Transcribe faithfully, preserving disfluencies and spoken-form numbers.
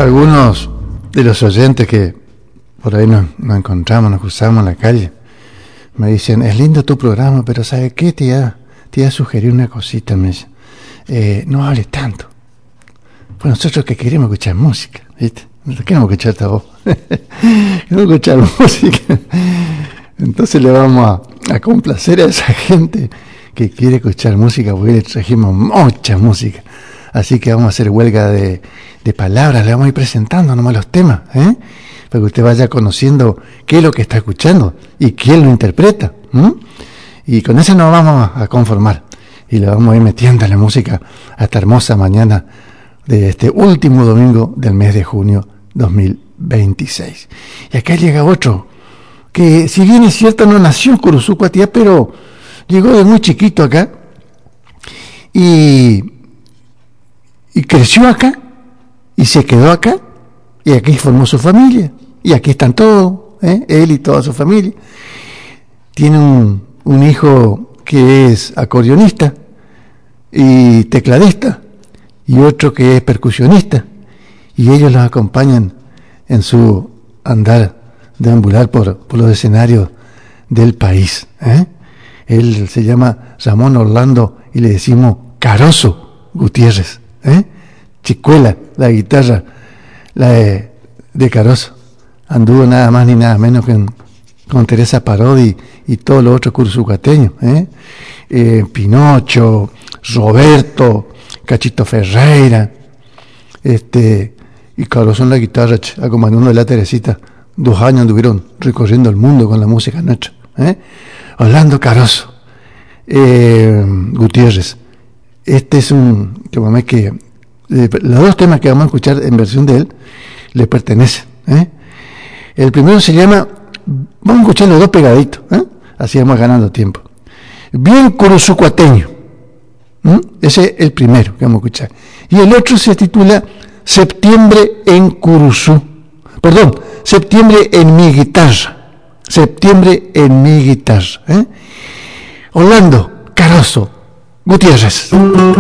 Algunos de los oyentes que por ahí nos, nos encontramos, nos cruzamos en la calle, me dicen, es lindo tu programa, pero ¿sabe qué? Te iba, te iba a sugerir una cosita, me dice. Eh, no hables tanto. Pues nosotros que queremos escuchar música, ¿viste? No queremos escuchar a vos. Queremos escuchar música. Entonces le vamos a, a complacer a esa gente que quiere escuchar música, porque le trajimos mucha música. Así que vamos a hacer huelga de, de palabras, le vamos a ir presentando nomás los temas, ¿eh? Para que usted vaya conociendo qué es lo que está escuchando y quién lo interpreta. ¿Mm? Y con eso nos vamos a conformar. Y le vamos a ir metiendo la música a esta hermosa mañana de este último domingo del mes de junio dos mil veintiséis. Y acá llega otro, que si bien es cierto no nació en Curuzú, Cuatía, pero llegó de muy chiquito acá y, y creció acá y se quedó acá y aquí formó su familia y aquí están todos, ¿eh? Él y toda su familia. Tiene un, un hijo que es acordeonista y tecladista y otro que es percusionista, y ellos los acompañan en su andar deambular por, por los escenarios del país, ¿eh? Él se llama Ramón Orlando y le decimos Caroso Gutiérrez, ¿eh? Chicuela, la guitarra la de, de Caroso. Anduvo nada más ni nada menos que en, con Teresa Parodi y todos los otros cursucateños, ¿eh? Eh, Pinocho, Roberto, Cachito Ferreira, este, y Caroso en la guitarra, acompañando a la Teresita. Dos años anduvieron recorriendo el mundo con la música nuestra, ¿eh? Orlando Caroso eh, Gutiérrez. Este es un que, que eh, los dos temas que vamos a escuchar en versión de él le pertenecen, ¿eh? El primero se llama, vamos a escuchar los dos pegaditos, ¿eh? Así vamos ganando tiempo. Bien curuzucuateño, ¿Mm? Ese es el primero que vamos a escuchar. Y el otro se titula Septiembre en Curuzú. Perdón, Septiembre en mi guitarra. Septiembre en mi guitarra. ¿eh? Orlando Caroso Gutiérrez.